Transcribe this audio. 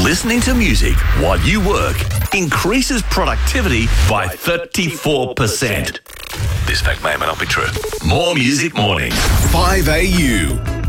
Listening to music while you work increases productivity by 34%. This fact may or may not be true. More Music Mornings. 5AU.